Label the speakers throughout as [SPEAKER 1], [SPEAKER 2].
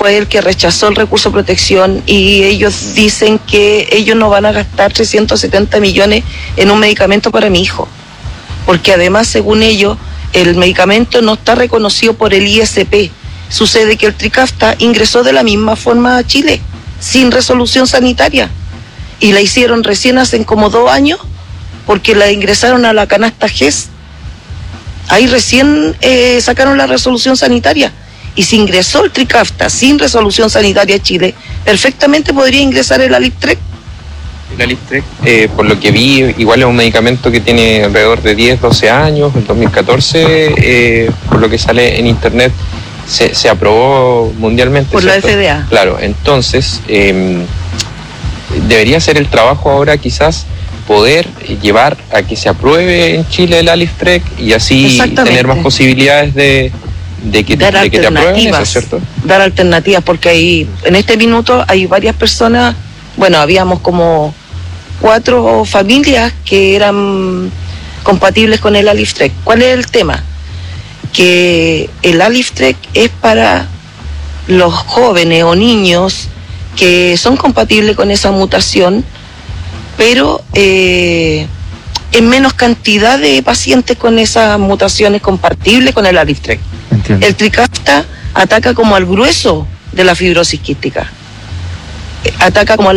[SPEAKER 1] fue el que rechazó el recurso de protección, y ellos dicen que ellos no van a gastar 370 millones en un medicamento para mi hijo, porque además, según ellos, el medicamento no está reconocido por el ISP. Sucede que el Trikafta ingresó de la misma forma a Chile, sin resolución sanitaria, y la hicieron recién hace como 2 años, porque la ingresaron a la canasta GES. Ahí recién sacaron la resolución sanitaria, y si ingresó el Trikafta sin resolución sanitaria a Chile, perfectamente podría ingresar el Aliftrek.
[SPEAKER 2] El Aliftrek, por lo que vi, igual es un medicamento que tiene alrededor de 10, 12 años. En 2014, por lo que sale en internet, se aprobó mundialmente.
[SPEAKER 1] Por
[SPEAKER 2] ¿cierto?
[SPEAKER 1] La FDA.
[SPEAKER 2] Claro, entonces debería ser el trabajo ahora quizás poder llevar a que se apruebe en Chile el Aliftrek, y así tener más posibilidades de que te aprueben eso, ¿cierto?
[SPEAKER 1] Dar alternativas, porque ahí, en este minuto hay varias personas, bueno, habíamos como 4 familias que eran compatibles con el Aliftrek. ¿Cuál es el tema? Que el Aliftrek es para los jóvenes o niños que son compatibles con esa mutación, pero en menos cantidad de pacientes con esas mutaciones compatibles con el Aliftrek.
[SPEAKER 3] Entiendo.
[SPEAKER 1] El Trikafta ataca como al grueso de la fibrosis quística, ataca como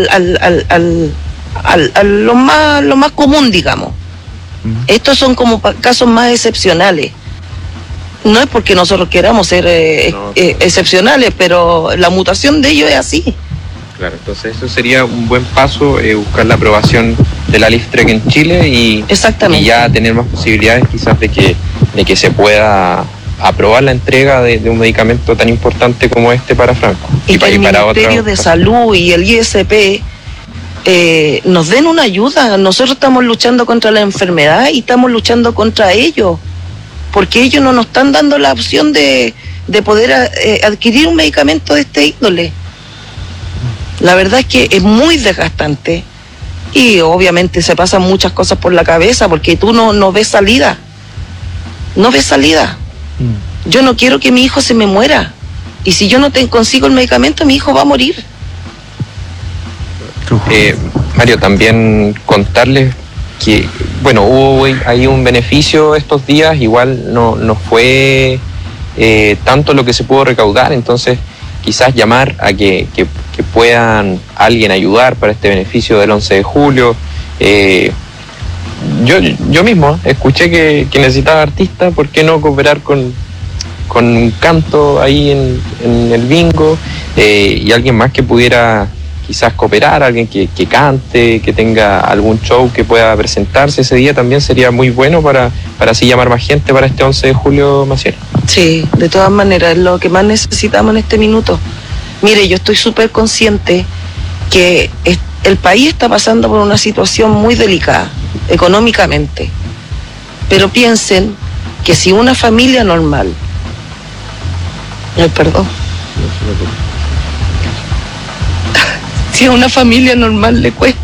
[SPEAKER 1] lo más común, digamos. Estos son como casos más excepcionales. No es porque nosotros queramos ser excepcionales, pero la mutación de ellos es así.
[SPEAKER 2] Claro, entonces eso sería un buen paso, buscar la aprobación del Aliftrek en Chile y ya tener más posibilidades quizás de que se pueda aprobar la entrega de un medicamento tan importante como este para Franco.
[SPEAKER 1] Y que el Ministerio de Salud y el ISP nos den una ayuda. Nosotros estamos luchando contra la enfermedad y estamos luchando contra ellos, porque ellos no nos están dando la opción de poder adquirir un medicamento de este índole. La verdad es que es muy desgastante, y obviamente se pasan muchas cosas por la cabeza, porque tú no ves salida. No ves salida. Yo no quiero que mi hijo se me muera, y si yo no consigo el medicamento, mi hijo va a morir.
[SPEAKER 2] Mario, también contarles que, bueno, hubo ahí un beneficio estos días, igual no fue tanto lo que se pudo recaudar, entonces quizás llamar a que puedan alguien ayudar para este beneficio del 11 de julio. Yo mismo escuché que necesitaba artistas, ¿por qué no cooperar con un canto ahí en el bingo? Y alguien más que pudiera quizás cooperar, alguien que cante, que tenga algún show que pueda presentarse ese día, también sería muy bueno para así llamar más gente para este 11 de julio, Maciel.
[SPEAKER 1] Sí, de todas maneras, es lo que más necesitamos en este minuto. Mire, yo estoy súper consciente que el país está pasando por una situación muy delicada, económicamente. Pero piensen que si una familia normal... Si a una familia normal le cuesta,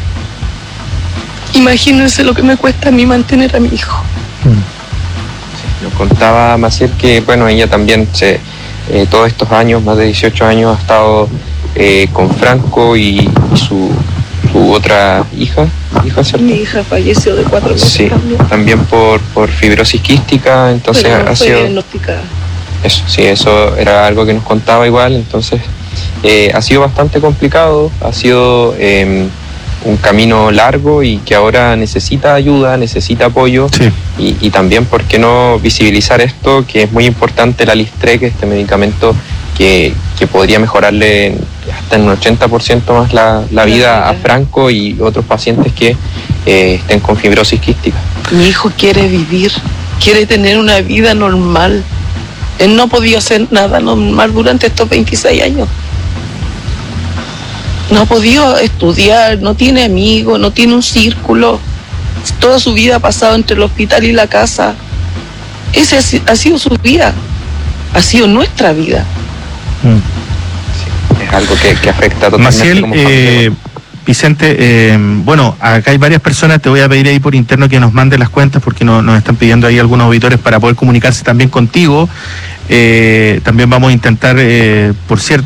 [SPEAKER 1] imagínense lo que me cuesta a mí mantener a mi hijo.
[SPEAKER 2] Sí, nos contaba Maciel que, bueno, ella también todos estos años, más de 18 años, ha estado con Franco y su otra hija, ¿cierto?
[SPEAKER 1] Mi hija falleció de 4 meses.
[SPEAKER 2] Sí, también por fibrosis quística, entonces
[SPEAKER 1] pero no
[SPEAKER 2] ha
[SPEAKER 1] fue
[SPEAKER 2] sido
[SPEAKER 1] diagnosticada.
[SPEAKER 2] Eso, sí, eso era algo que nos contaba igual, entonces ha sido bastante complicado, ha sido un camino largo y que ahora necesita ayuda, necesita apoyo.
[SPEAKER 3] Sí.
[SPEAKER 2] Y también, ¿por qué no visibilizar esto? Que es muy importante el Aliftrek, este medicamento que podría mejorarle hasta en un 80% más la vida a Franco y otros pacientes que estén con fibrosis quística.
[SPEAKER 1] Mi hijo quiere vivir, quiere tener una vida normal. Él no ha podido hacer nada normal durante estos 26 años. No ha podido estudiar, no tiene amigos, no tiene un círculo. Toda su vida ha pasado entre el hospital y la casa. Ese ha sido su vida, ha sido nuestra vida.
[SPEAKER 2] Sí, es algo que afecta totalmente.
[SPEAKER 3] Maciel,
[SPEAKER 2] como familia.
[SPEAKER 3] Vicente, bueno, acá hay varias personas, te voy a pedir ahí por interno que nos manden las cuentas porque nos están pidiendo ahí algunos auditores para poder comunicarse también contigo. También vamos a intentar, por cierto,